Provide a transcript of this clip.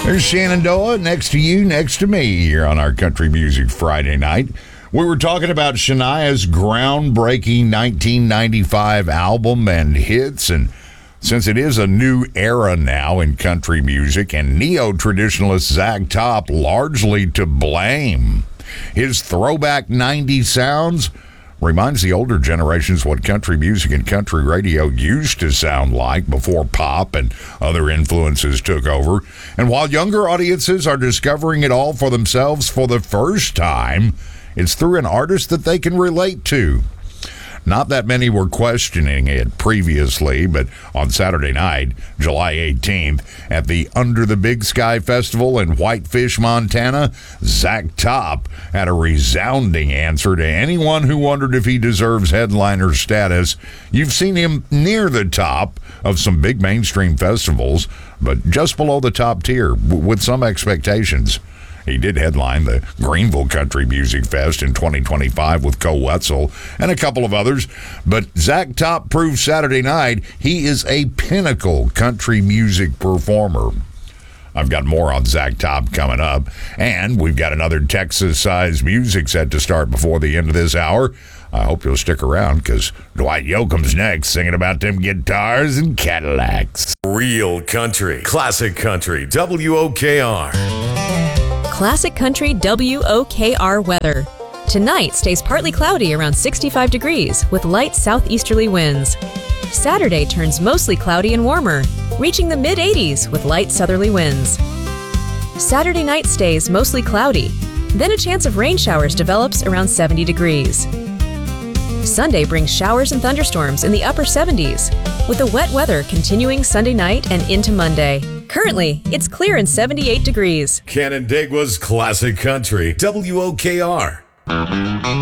There's Shenandoah next to you, next to me here on our Country Music Friday night. We were talking about Shania's groundbreaking 1995 album and hits, and since it is a new era now in country music, and neo-traditionalist Zach Top largely to blame. His throwback 90s sounds reminds the older generations what country music and country radio used to sound like before pop and other influences took over. And while younger audiences are discovering it all for themselves for the first time, it's through an artist that they can relate to. Not that many were questioning it previously, but on Saturday night, July 18th, at the Under the Big Sky Festival in Whitefish, Montana, Zach Top had a resounding answer to anyone who wondered if he deserves headliner status. You've seen him near the top of some big mainstream festivals, but just below the top tier, with some expectations. He did headline the Greenville Country Music Fest in 2025 with Co Wetzel and a couple of others. But Zach Top proved Saturday night he is a pinnacle country music performer. I've got more on Zach Top coming up. And we've got another Texas-sized music set to start before the end of this hour. I hope you'll stick around because Dwight Yoakam's next singing about them guitars and Cadillacs. Real country, classic country, WOKR. Classic Country WOKR weather. Tonight stays partly cloudy around 65 degrees with light southeasterly winds. Saturday turns mostly cloudy and warmer, reaching the mid-80s with light southerly winds. Saturday night stays mostly cloudy, then a chance of rain showers develops around 70 degrees. Sunday brings showers and thunderstorms in the upper 70s, with the wet weather continuing Sunday night and into Monday. Currently, it's clear and 78 degrees. Canandaigua's classic country, WOKR.